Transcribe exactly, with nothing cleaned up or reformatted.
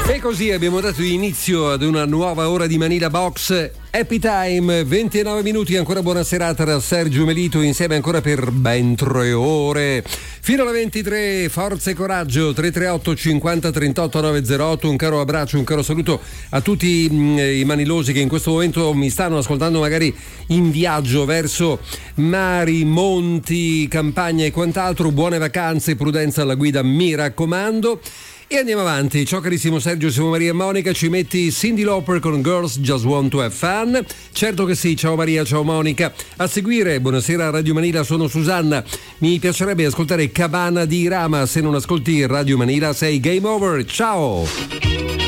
E così abbiamo dato inizio ad una nuova ora di Manila Box. Happy Time, ventinove minuti, ancora buona serata da Sergio Melito, insieme ancora per ben tre ore. Fino alle ventitré, forza e coraggio, tre tre otto cinquanta trentotto novecentootto, un caro abbraccio, un caro saluto a tutti mh, i manilosi che in questo momento mi stanno ascoltando magari in viaggio verso mari, monti, campagne e quant'altro. Buone vacanze, prudenza alla guida, mi raccomando. E andiamo avanti. Ciao carissimo Sergio, siamo Maria e Monica. Ci metti Cyndi Lauper con Girls Just Want to Have Fun? Certo che sì. Ciao Maria, ciao Monica. A seguire, buonasera Radio Manila, sono Susanna. Mi piacerebbe ascoltare Cabana di Rama. Se non ascolti Radio Manila sei game over. Ciao.